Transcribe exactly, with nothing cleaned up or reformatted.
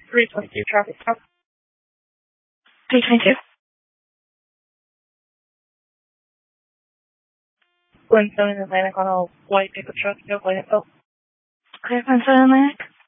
three twenty-two traffic stop. three twenty-two. Glen seven Atlantic on a white pickup truck, no plane itself. Clear Glen seven Atlantic.